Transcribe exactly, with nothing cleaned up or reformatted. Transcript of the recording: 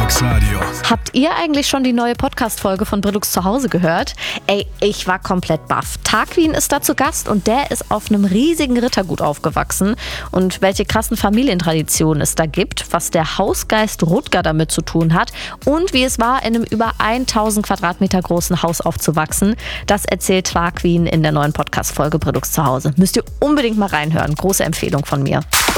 Brillux Radio. Habt ihr eigentlich schon die neue Podcast-Folge von Brillux zu Hause gehört? Ey, ich war komplett baff. Tarquin ist da zu Gast und der ist auf einem riesigen Rittergut aufgewachsen. Und welche krassen Familientraditionen es da gibt, was der Hausgeist Rutger damit zu tun hat und wie es war, in einem über tausend Quadratmeter großen Haus aufzuwachsen, das erzählt Tarquin in der neuen Podcast-Folge Brillux zu Hause. Müsst ihr unbedingt mal reinhören. Große Empfehlung von mir.